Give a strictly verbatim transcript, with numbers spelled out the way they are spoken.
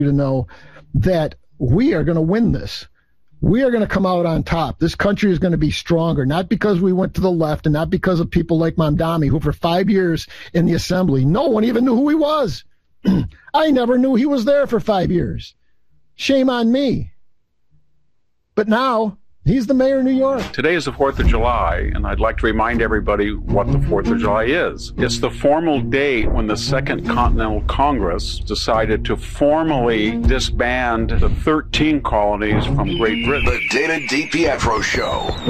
to know that we are going to win this. We are going to come out on top. This country is going to be stronger, not because we went to the left and not because of people like Mamdani, who for five years in the assembly, no one even knew who he was. I never knew he was there for five years. Shame on me. But now he's the mayor of New York. Today is the fourth of July, and I'd like to remind everybody what the fourth of July is. It's the formal date when the Second Continental Congress decided to formally disband the thirteen colonies from Great Britain. The Dana DiPietro Show.